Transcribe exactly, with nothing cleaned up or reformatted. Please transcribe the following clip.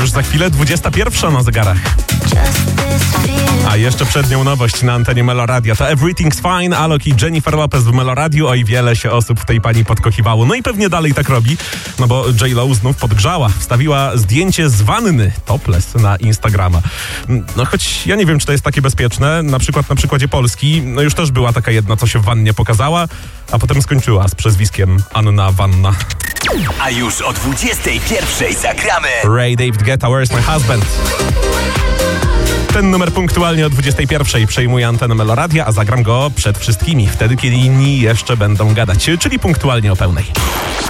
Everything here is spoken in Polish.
już za chwilę dwudziesta pierwsza na zegarach. A jeszcze przed nią nowość na antenie Meloradia. To Everything's Fine, Alok i Jennifer Lopez w Meloradiu. Oj, wiele się osób w tej pani podkochiwało. No i pewnie dalej tak robi, no bo J-Lo znów podgrzała. Wstawiła zdjęcie z wanny topless na Instagrama. No choć ja nie wiem, czy to jest takie bezpieczne. Na przykład na przykładzie Polski, no już też była taka jedna, co się w wannie pokazała, a potem skończyła z przezwiskiem Anna Wanna. A już o dwudziestej pierwszej zagramy Ray David Guetta, Where's My Husband? Ten numer punktualnie o dwudziestej pierwszej przejmuje antenę Meloradia, a zagram go przed wszystkimi, wtedy kiedy inni jeszcze będą gadać, czyli punktualnie o pełnej.